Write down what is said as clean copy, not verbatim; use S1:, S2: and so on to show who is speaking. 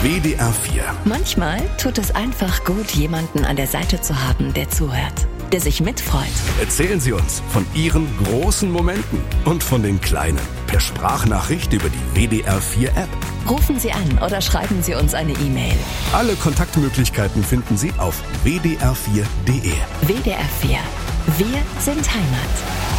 S1: WDR 4.
S2: Manchmal tut es einfach gut, jemanden an der Seite zu haben, der zuhört, der sich mitfreut.
S1: Erzählen Sie uns von Ihren großen Momenten und von den kleinen. Per Sprachnachricht über die WDR 4 App.
S2: Rufen Sie an oder schreiben Sie uns eine E-Mail.
S1: Alle Kontaktmöglichkeiten finden Sie auf wdr4.de.
S2: WDR 4. Wir sind Heimat.